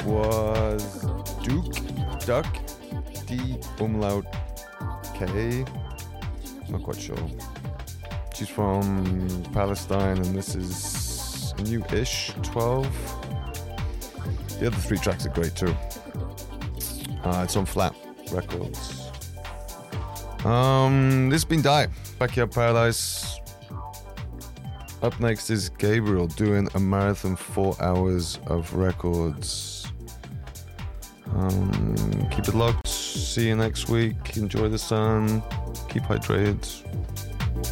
was Duck, D umlaut K. Not quite sure. She's from Palestine, and this is new-ish 12. The other 3 tracks are great too. It's on Flat Records. This has been Die, Backyard Paradise. Up next is Gabriel doing a marathon 4 hours of records. Keep it locked. See you next week. Enjoy the sun. Keep hydrated.